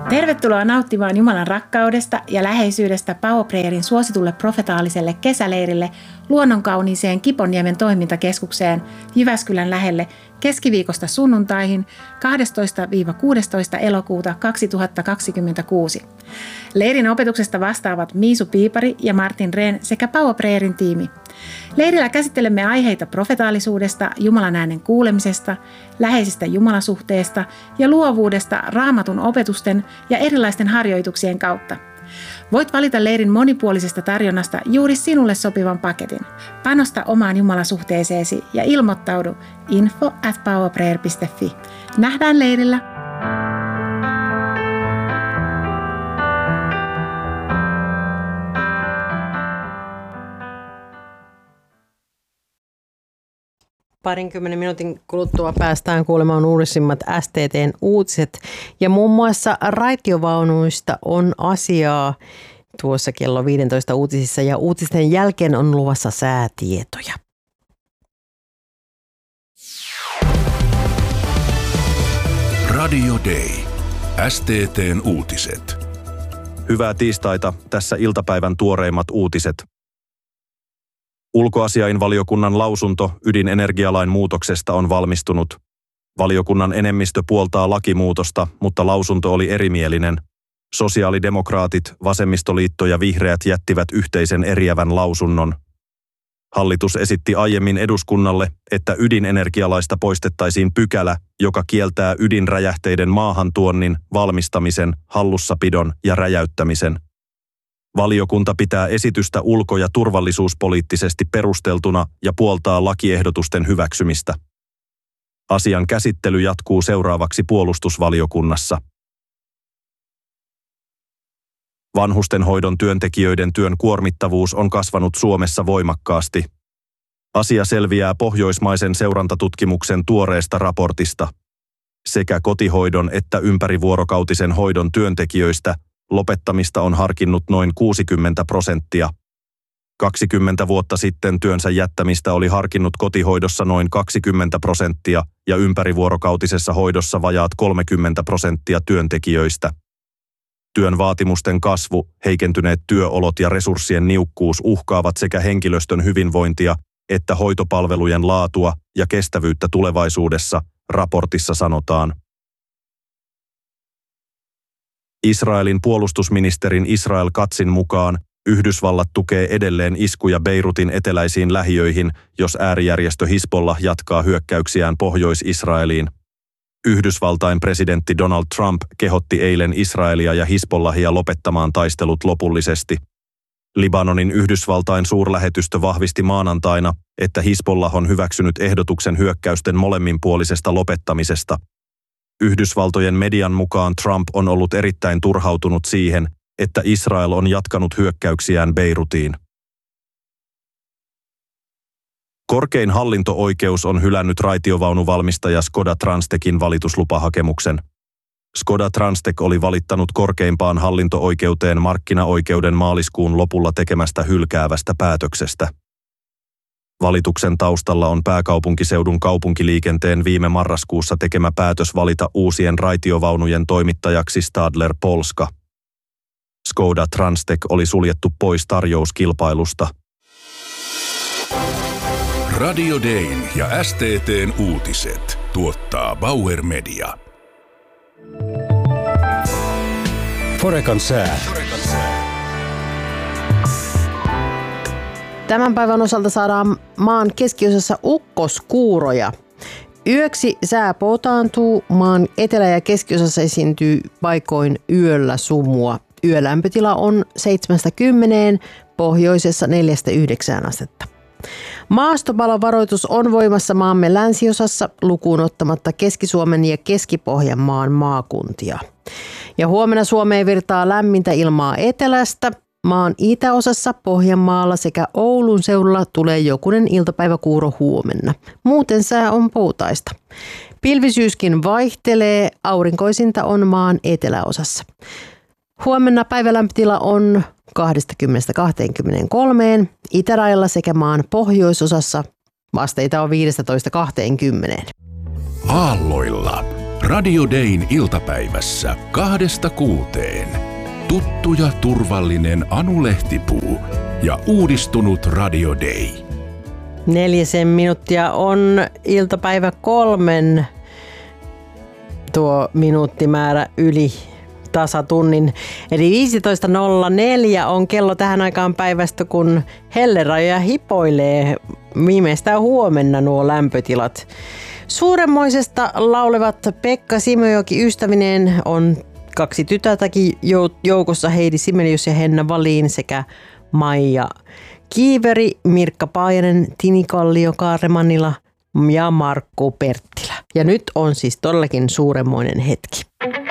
Tervetuloa nauttimaan Jumalan rakkaudesta ja läheisyydestä Power Prayerin suositulle profetaaliselle kesäleirille luonnonkauniiseen Kiponniemen toimintakeskukseen Jyväskylän lähelle keskiviikosta sunnuntaihin 12-16 elokuuta 2026. Leirin opetuksesta vastaavat Miisu Piipari ja Martin Rehn sekä Power Prayerin tiimi. Leirillä käsittelemme aiheita profetaalisuudesta, Jumalan äänen kuulemisesta, läheisistä jumalasuhteesta ja luovuudesta Raamatun opetusten ja erilaisten harjoituksien kautta. Voit valita leirin monipuolisesta tarjonnasta juuri sinulle sopivan paketin. Panosta omaan jumalasuhteeseesi ja ilmoittaudu info@powerprayer.fi. Nähdään leirillä! Parinkymmenen minuutin kuluttua päästään kuulemaan uusimmat STT:n uutiset ja muun muassa raitiovaunuista on asiaa tuossa kello 15 uutisissa ja uutisten jälkeen on luvassa säätietoja. Radio Day. STT:n uutiset. Hyvää tiistaita, tässä iltapäivän tuoreimmat uutiset. Ulkoasiainvaliokunnan lausunto ydinenergialain muutoksesta on valmistunut. Valiokunnan enemmistö puoltaa lakimuutosta, mutta lausunto oli erimielinen. Sosiaalidemokraatit, vasemmistoliitto ja vihreät jättivät yhteisen eriävän lausunnon. Hallitus esitti aiemmin eduskunnalle, että ydinenergialaista poistettaisiin pykälä, joka kieltää ydinräjähteiden maahantuonnin, valmistamisen, hallussapidon ja räjäyttämisen. Valiokunta pitää esitystä ulko- ja turvallisuuspoliittisesti perusteltuna ja puoltaa lakiehdotusten hyväksymistä. Asian käsittely jatkuu seuraavaksi puolustusvaliokunnassa. Vanhustenhoidon työntekijöiden työn kuormittavuus on kasvanut Suomessa voimakkaasti. Asia selviää pohjoismaisen seurantatutkimuksen tuoreesta raportista. Sekä kotihoidon että ympärivuorokautisen hoidon työntekijöistä lopettamista on harkinnut noin 60%. 20 vuotta sitten työnsä jättämistä oli harkinnut kotihoidossa noin 20% ja ympärivuorokautisessa hoidossa vajaat 30% työntekijöistä. Työn vaatimusten kasvu, heikentyneet työolot ja resurssien niukkuus uhkaavat sekä henkilöstön hyvinvointia että hoitopalvelujen laatua ja kestävyyttä tulevaisuudessa, raportissa sanotaan. Israelin puolustusministerin Israel Katzin mukaan Yhdysvallat tukee edelleen iskuja Beirutin eteläisiin lähiöihin, jos äärijärjestö Hizbollah jatkaa hyökkäyksiään Pohjois-Israeliin. Yhdysvaltain presidentti Donald Trump kehotti eilen Israelia ja Hizbollahia lopettamaan taistelut lopullisesti. Libanonin Yhdysvaltain suurlähetystö vahvisti maanantaina, että Hizbollah on hyväksynyt ehdotuksen hyökkäysten molemminpuolisesta lopettamisesta. Yhdysvaltojen median mukaan Trump on ollut erittäin turhautunut siihen, että Israel on jatkanut hyökkäyksiään Beirutiin. Korkein hallinto-oikeus on hylännyt raitiovaunuvalmistaja Škoda Transtechin valituslupahakemuksen. Škoda Transtec oli valittanut korkeimpaan hallinto-oikeuteen markkinaoikeuden maaliskuun lopulla tekemästä hylkäävästä päätöksestä. Valituksen taustalla on pääkaupunkiseudun kaupunkiliikenteen viime marraskuussa tekemä päätös valita uusien raitiovaunujen toimittajaksi Stadler Polska. Škoda Transtec oli suljettu pois tarjouskilpailusta. Radio Dayn ja STT:n uutiset tuottaa Bauer Media. Forekan sää. Tämän päivän osalta saadaan maan keskiosassa ukkoskuuroja. Yöksi sää poutaantuu, maan etelä- ja keskiosassa esiintyy paikoin yöllä sumua. Yölämpötila on 7-10, pohjoisessa 4-9 astetta. Maastopalovaroitus on voimassa maamme länsiosassa lukuun ottamatta Keski-Suomen ja Keski-Pohjanmaan maakuntia. Ja huomenna Suomeen virtaa lämmintä ilmaa etelästä. Maan itäosassa, Pohjanmaalla sekä Oulun seudulla tulee jokunen iltapäiväkuuro huomenna. Muuten sää on poutaista. Pilvisyyskin vaihtelee, aurinkoisinta on maan eteläosassa. Huomenna päivälämpötila on 20-23, itärajalla sekä maan pohjoisosassa asteita on 15-20. Aalloilla. Radio Dayn iltapäivässä 2–6. Tuttu ja turvallinen Anu Lehtipuu ja uudistunut Radio Day. 4 minuuttia on iltapäivä 3. Tuo minuuttimäärä yli tasatunnin. Eli 15.04 on kello tähän aikaan päivästä, kun hellerajoja hipoilee viimeistään huomenna nuo lämpötilat. Suuremmoisesta laulevat Pekka Simojoki ystävineen, on 2 tytärtäkin joukossa, Heidi Simelius ja Henna Wallin sekä Maija Kiiveri, Mirkka Paajanen, Tini Kallio Kaaremannila ja Markku Perttilä. Ja nyt on siis todellakin suuremmoinen hetki.